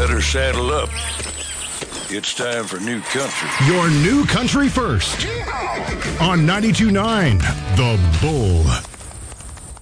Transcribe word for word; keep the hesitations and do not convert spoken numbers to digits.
better saddle up. It's time for New Country. Your new country first. On ninety-two point nine, The Bull.